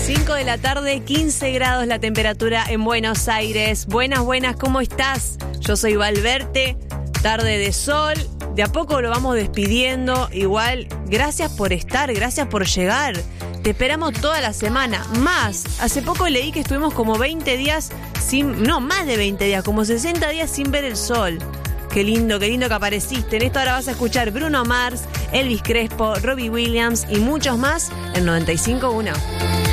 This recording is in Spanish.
5 de la tarde, 15 grados la temperatura en Buenos Aires. Buenas, ¿cómo estás? Yo soy Valverte, tarde de sol. De a poco lo vamos despidiendo. Igual, gracias por estar, gracias por llegar. Te esperamos toda la semana. Más, hace poco leí que estuvimos como 20 días más de 20 días, como 60 días sin ver el sol. Qué lindo que apareciste. En esto ahora vas a escuchar Bruno Mars, Elvis Crespo, Robbie Williams y muchos más en 95.1.